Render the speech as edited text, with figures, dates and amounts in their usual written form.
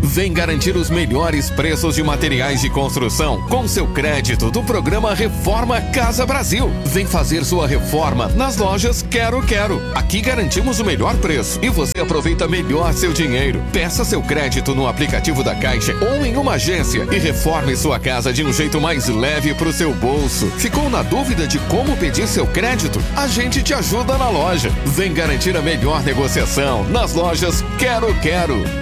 Vem garantir os melhores preços de materiais de construção com seu crédito do programa Reforma Casa Brasil. Vem fazer sua reforma nas lojas Quero Quero. Aqui garantimos o melhor preço e você aproveita melhor seu dinheiro. Peça seu crédito no aplicativo da Caixa ou em uma agência e reforme sua casa de um jeito mais leve para o seu bolso. Ficou na dúvida de como pedir seu crédito? A gente te ajuda na loja. Vem garantir a melhor negociação nas lojas Quero Quero.